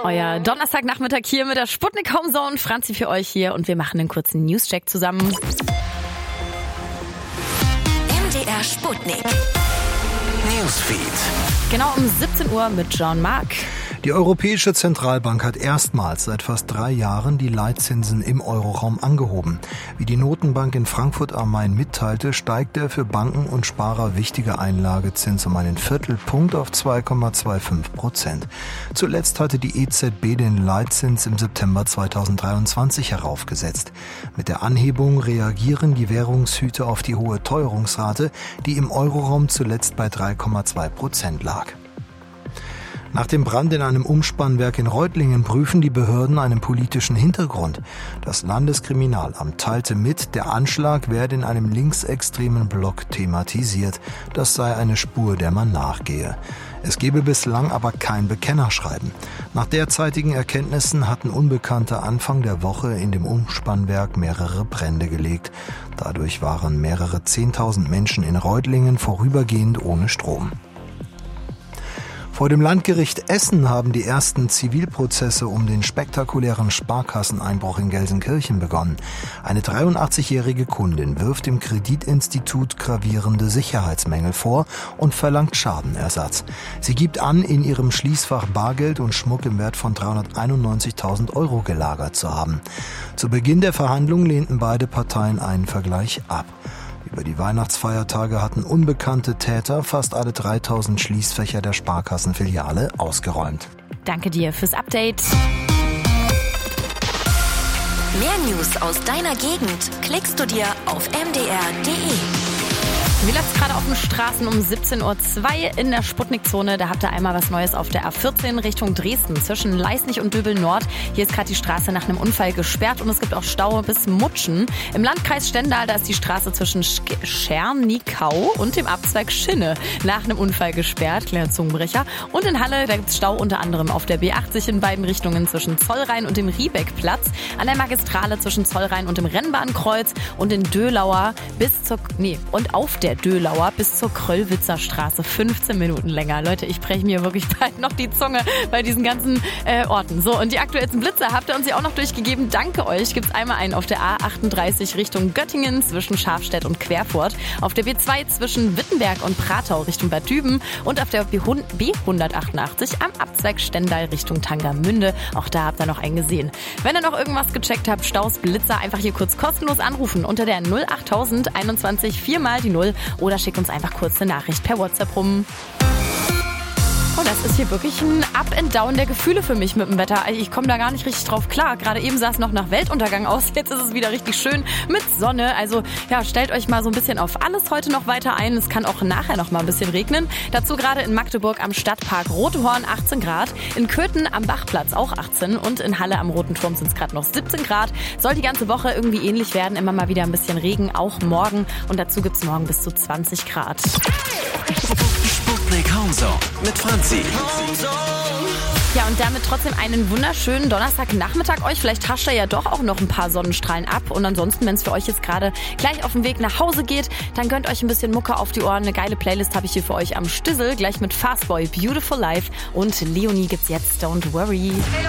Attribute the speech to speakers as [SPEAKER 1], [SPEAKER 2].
[SPEAKER 1] Euer Donnerstagnachmittag hier mit der Sputnik Homezone. Franzi für euch hier und wir machen einen kurzen Newscheck zusammen.
[SPEAKER 2] MDR Sputnik Newsfeed.
[SPEAKER 1] Genau um 17 Uhr mit Jean-Marc.
[SPEAKER 3] Die Europäische Zentralbank hat erstmals seit fast 3 Jahren die Leitzinsen im Euroraum angehoben. Wie die Notenbank in Frankfurt am Main mitteilte, steigt der für Banken und Sparer wichtige Einlagezins um einen Viertelpunkt auf 2,25%. Zuletzt hatte die EZB den Leitzins im September 2023 heraufgesetzt. Mit der Anhebung reagieren die Währungshüter auf die hohe Teuerungsrate, die im Euroraum zuletzt bei 3,2% lag. Nach dem Brand in einem Umspannwerk in Reutlingen prüfen die Behörden einen politischen Hintergrund. Das Landeskriminalamt teilte mit, der Anschlag werde in einem linksextremen Blog thematisiert. Das sei eine Spur, der man nachgehe. Es gebe bislang aber kein Bekennerschreiben. Nach derzeitigen Erkenntnissen hatten Unbekannte Anfang der Woche in dem Umspannwerk mehrere Brände gelegt. Dadurch waren mehrere 10.000 Menschen in Reutlingen vorübergehend ohne Strom. Vor dem Landgericht Essen haben die ersten Zivilprozesse um den spektakulären Sparkasseneinbruch in Gelsenkirchen begonnen. Eine 83-jährige Kundin wirft dem Kreditinstitut gravierende Sicherheitsmängel vor und verlangt Schadenersatz. Sie gibt an, in ihrem Schließfach Bargeld und Schmuck im Wert von 391.000 € gelagert zu haben. Zu Beginn der Verhandlungen lehnten beide Parteien einen Vergleich ab. Über die Weihnachtsfeiertage hatten unbekannte Täter fast alle 3.000 Schließfächer der Sparkassenfiliale ausgeräumt.
[SPEAKER 1] Danke dir fürs Update.
[SPEAKER 2] Mehr News aus deiner Gegend klickst du dir auf mdr.de.
[SPEAKER 1] Wie läuft's gerade auf den Straßen um 17:02 Uhr in der Sputnik-Zone? Da habt ihr einmal was Neues auf der A14 Richtung Dresden zwischen Leisnig und Döbel-Nord. Hier ist gerade die Straße nach einem Unfall gesperrt und es gibt auch Stau bis Mutschen. Im Landkreis Stendal, da ist die Straße zwischen Schernikau und dem Abzweig Schinne nach einem Unfall gesperrt. Kleiner Zungenbrecher. Und in Halle, da gibt's Stau unter anderem auf der B80 in beiden Richtungen zwischen Zollrhein und dem Riebeckplatz, an der Magistrale zwischen Zollrhein und dem Rennbahnkreuz und in Döhlauer auf der Döhlauer bis zur Kröllwitzer Straße 15 Minuten länger. Leute, ich breche mir wirklich bald noch die Zunge bei diesen ganzen Orten. So, und die aktuellsten Blitze habt ihr uns ja auch noch durchgegeben. Danke euch. Gibt's einmal einen auf der A38 Richtung Göttingen zwischen Schafstedt und Querfurt, auf der B2 zwischen Wittenberg und Pratau Richtung Bad Düben und auf der B188 am Abzweig Stendal Richtung Tangermünde. Auch da habt ihr noch einen gesehen. Wenn ihr noch irgendwas gecheckt habt, Staus, Blitzer, einfach hier kurz kostenlos anrufen unter der 08000 21 4 mal die 0 oder schickt uns einfach kurz eine Nachricht per WhatsApp rum. Oh, das ist hier wirklich ein Up and Down der Gefühle für mich mit dem Wetter. Ich komme da gar nicht richtig drauf klar. Gerade eben sah es noch nach Weltuntergang aus. Jetzt ist es wieder richtig schön mit Sonne. Also ja, stellt euch mal so ein bisschen auf alles heute noch weiter ein. Es kann auch nachher noch mal ein bisschen regnen. Dazu gerade in Magdeburg am Stadtpark Rotehorn 18 Grad. In Köthen am Bachplatz auch 18. Und in Halle am Roten Turm sind es gerade noch 17 Grad. Soll die ganze Woche irgendwie ähnlich werden. Immer mal wieder ein bisschen Regen, auch morgen. Und dazu gibt es morgen bis zu 20 Grad.
[SPEAKER 4] Sputnik Homezone mit Franzi.
[SPEAKER 1] Ja, und damit trotzdem einen wunderschönen Donnerstagnachmittag euch. Vielleicht hascht ihr ja doch auch noch ein paar Sonnenstrahlen ab. Und ansonsten, wenn es für euch jetzt gerade gleich auf dem Weg nach Hause geht, dann gönnt euch ein bisschen Mucke auf die Ohren. Eine geile Playlist habe ich hier für euch am Stissel. Gleich mit Fastboy, Beautiful Life und Leonie gibt's jetzt Don't Worry.